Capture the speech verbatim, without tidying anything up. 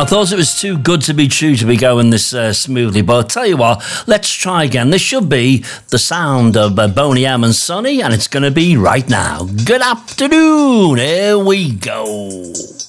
I thought it was too good to be true to be going this uh, smoothly, but I'll tell you what, let's try again. This should be the sound of uh, Boney M and Sonny, and it's going to be right now. Good afternoon. Here we go.